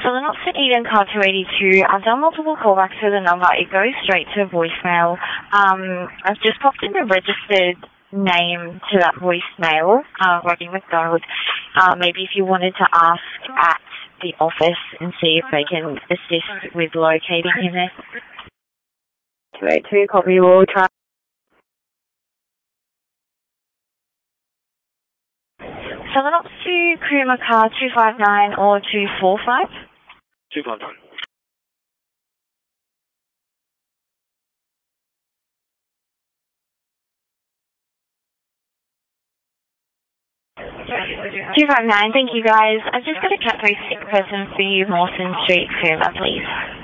Southern Oxford Eden car 282. I've done multiple callbacks to the number. It goes straight to voicemail. I've just popped in the registered name to that voicemail, Rodney McDonald. Maybe if you wanted to ask at the office and see if they can assist with locating him there. 282, copy, we'll try. Southern Ops to Kuma car 259 or 245? 259. Thank you guys. I've just got a cat 36 person for you, Mawson Street, Kuma, please.